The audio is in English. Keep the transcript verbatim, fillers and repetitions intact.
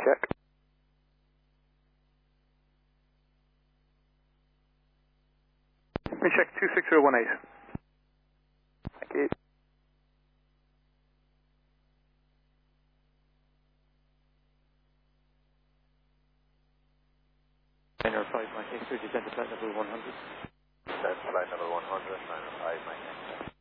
check. Let me check two six zero one eight. Thank you. Niner five Mike X-ray, descend to flight level one hundred. Descend to flight level one hundred, niner five Mike X-ray.